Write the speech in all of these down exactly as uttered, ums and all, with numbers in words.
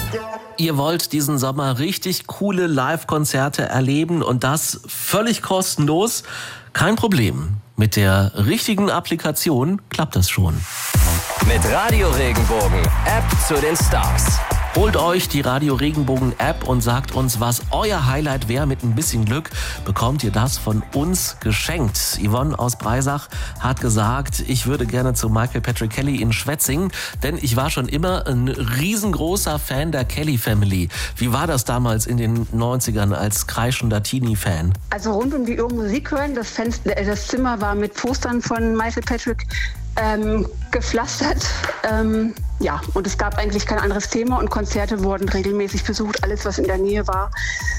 Ihr wollt diesen Sommer richtig coole Live-Konzerte erleben und das völlig kostenlos? Kein Problem. Mit der richtigen Applikation klappt das schon. Mit Radio Regenbogen, App zu den Stars. Holt euch die Radio Regenbogen App und sagt uns, was euer Highlight wäre. Mit ein bisschen Glück bekommt ihr das von uns geschenkt. Yvonne aus Breisach hat gesagt, ich würde gerne zu Michael Patrick Kelly in Schwetzingen, denn ich war schon immer ein riesengroßer Fan der Kelly Family. Wie war das damals in den neunzigern als kreischender Teenie-Fan? Also rund um die Uhr Musik hören. Das, Fenster, das Zimmer war mit Postern von Michael Patrick ähm, gepflastert. Ähm, ja, und es gab eigentlich kein anderes Thema und Konzerte wurden regelmäßig besucht. Alles, was in der Nähe war,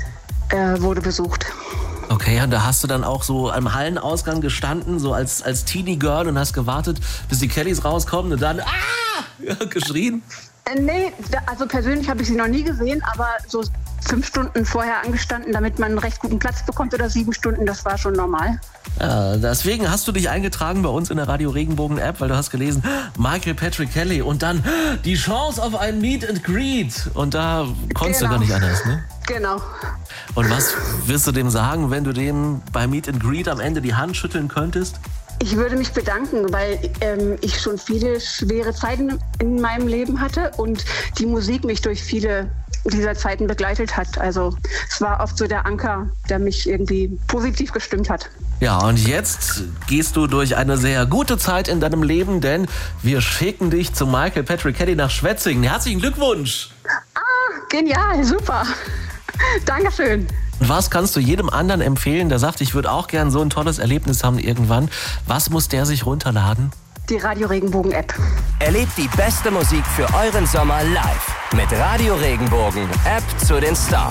äh, wurde besucht. Okay, und da hast du dann auch so am Hallenausgang gestanden, so als, als Teenie-Girl und hast gewartet, bis die Kellys rauskommen und dann ah! geschrien? Äh, nee, da, also persönlich habe ich sie noch nie gesehen, aber so fünf Stunden vorher angestanden, damit man einen recht guten Platz bekommt oder sieben Stunden, das war schon normal. Ja, deswegen hast du dich eingetragen bei uns in der Radio Regenbogen App, weil du hast gelesen, Michael Patrick Kelly und dann die Chance auf ein Meet and Greet. Und da konntest Genau. du gar nicht anders, ne? Genau. Und was wirst du dem sagen, wenn du dem bei Meet and Greet am Ende die Hand schütteln könntest? Ich würde mich bedanken, weil ähm, ich schon viele schwere Zeiten in meinem Leben hatte und die Musik mich durch viele dieser Zeiten begleitet hat. Also es war oft so der Anker, der mich irgendwie positiv gestimmt hat. Ja, und jetzt gehst du durch eine sehr gute Zeit in deinem Leben, denn wir schicken dich zu Michael Patrick Kelly nach Schwetzingen. Herzlichen Glückwunsch! Ah, genial, super. Dankeschön. Und was kannst du jedem anderen empfehlen, der sagt, ich würde auch gern so ein tolles Erlebnis haben irgendwann? Was muss der sich runterladen? Die Radio Regenbogen App. Erlebt die beste Musik für euren Sommer live mit Radio Regenbogen, App zu den Stars.